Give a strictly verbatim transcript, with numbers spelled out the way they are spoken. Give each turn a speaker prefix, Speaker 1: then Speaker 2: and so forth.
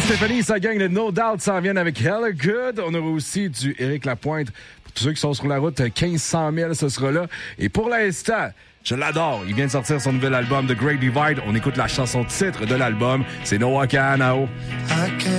Speaker 1: Stéphanie, ça gagne le No Doubt, s'en vient avec Hella Good. On aura aussi du Éric Lapointe. Pour tous ceux qui sont sur la route, quinze cent mille, ce sera là. Et pour l'instant, je l'adore. Il vient de sortir son nouvel album, The Great Divide. On écoute la chanson titre de l'album. C'est Noah Kahanao.